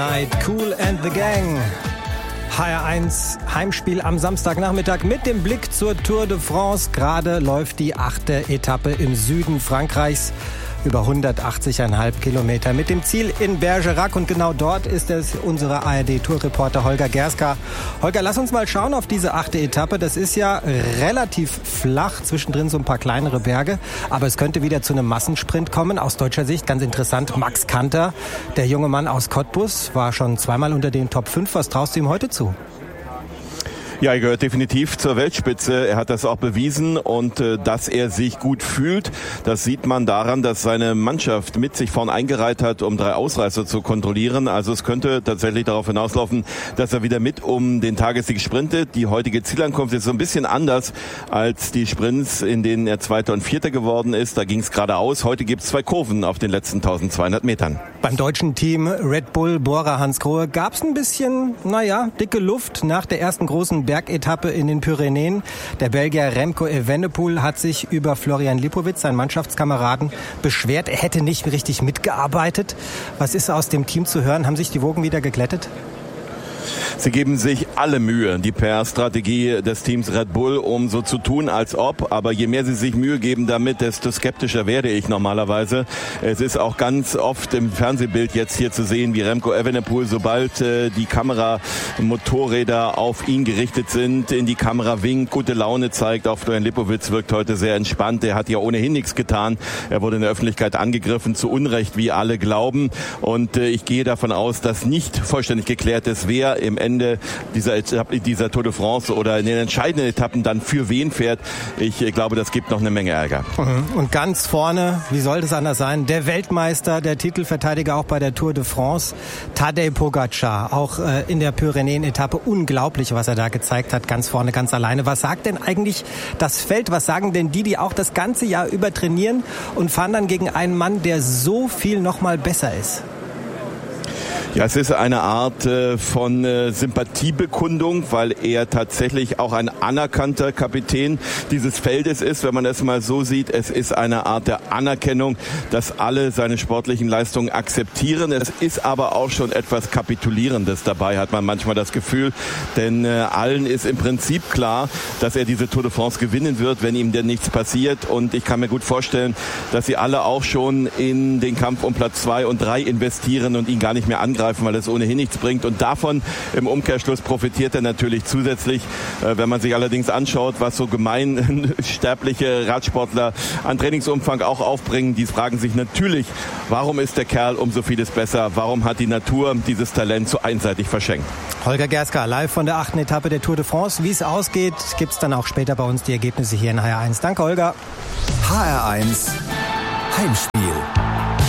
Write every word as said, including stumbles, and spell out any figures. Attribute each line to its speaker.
Speaker 1: Night, Kool and the Gang. H R eins Heimspiel am Samstagnachmittag mit dem Blick zur Tour de France. Gerade läuft die achte Etappe im Süden Frankreichs. Über hundertachtzig Komma fünf Kilometer mit dem Ziel in Bergerac. Und genau dort ist es unser A R D-Tourreporter Holger Gerska. Holger, lass uns mal schauen auf diese achte Etappe. Das ist ja relativ flach, zwischendrin so ein paar kleinere Berge. Aber es könnte wieder zu einem Massensprint kommen. Aus deutscher Sicht ganz interessant, Max Kanter, der junge Mann aus Cottbus, war schon zweimal unter den Top fünf. Was traust du ihm heute zu?
Speaker 2: Ja, er gehört definitiv zur Weltspitze. Er hat das auch bewiesen und äh, dass er sich gut fühlt, das sieht man daran, dass seine Mannschaft mit sich vorn eingereiht hat, um drei Ausreißer zu kontrollieren. Also es könnte tatsächlich darauf hinauslaufen, dass er wieder mit um den Tagessieg sprintet. Die heutige Zielankunft ist so ein bisschen anders als die Sprints, in denen er Zweiter und Vierter geworden ist. Da ging es geradeaus. Heute gibt es zwei Kurven auf den letzten eintausendzweihundert Metern.
Speaker 1: Beim deutschen Team Red Bull Bora Hansgrohe gab es ein bisschen, naja, dicke Luft nach der ersten großen Bergetappe in den Pyrenäen. Der Belgier Remco Evenepoel hat sich über Florian Lipowitz, seinen Mannschaftskameraden, beschwert. Er hätte nicht richtig mitgearbeitet. Was ist aus dem Team zu hören? Haben sich die Wogen wieder geglättet?
Speaker 2: Sie geben sich alle Mühe, die P R-Strategie des Teams Red Bull, um so zu tun, als ob. Aber je mehr sie sich Mühe geben damit, desto skeptischer werde ich normalerweise. Es ist auch ganz oft im Fernsehbild jetzt hier zu sehen, wie Remco Evenepoel, sobald äh, die Kameramotorräder auf ihn gerichtet sind, in die Kamera winkt, gute Laune zeigt. Auch Florian Lipowitz wirkt heute sehr entspannt. Er hat ja ohnehin nichts getan. Er wurde in der Öffentlichkeit angegriffen, zu Unrecht, wie alle glauben. Und äh, ich gehe davon aus, dass nicht vollständig geklärt ist, wer im Ende dieser, Etappe, dieser Tour de France oder in den entscheidenden Etappen dann für wen fährt. Ich glaube, das gibt noch eine Menge Ärger.
Speaker 1: Und ganz vorne, wie soll das anders sein, der Weltmeister, der Titelverteidiger auch bei der Tour de France, Tadej Pogačar, auch äh, in der Pyrenäen-Etappe. Unglaublich, was er da gezeigt hat, ganz vorne, ganz alleine. Was sagt denn eigentlich das Feld? Was sagen denn die, die auch das ganze Jahr über trainieren und fahren dann gegen einen Mann, der so viel noch mal besser ist?
Speaker 2: Ja, es ist eine Art äh, von äh, Sympathiebekundung, weil er tatsächlich auch ein anerkannter Kapitän dieses Feldes ist, wenn man das mal so sieht. Es ist eine Art der Anerkennung, dass alle seine sportlichen Leistungen akzeptieren. Es ist aber auch schon etwas Kapitulierendes dabei, hat man manchmal das Gefühl. Denn äh, allen ist im Prinzip klar, dass er diese Tour de France gewinnen wird, wenn ihm denn nichts passiert. Und ich kann mir gut vorstellen, dass sie alle auch schon in den Kampf um Platz zwei und drei investieren und ihn gar nicht mehr angreifen, weil es ohnehin nichts bringt. Und davon im Umkehrschluss profitiert er natürlich zusätzlich. Wenn man sich allerdings anschaut, was so gemeinsterbliche Radsportler an Trainingsumfang auch aufbringen, die fragen sich natürlich, warum ist der Kerl um so vieles besser? Warum hat die Natur dieses Talent so einseitig verschenkt?
Speaker 1: Holger Gerska, live von der achten Etappe der Tour de France. Wie es ausgeht, gibt es dann auch später bei uns die Ergebnisse hier in H R eins. Danke, Holger.
Speaker 3: H R eins Heimspiel.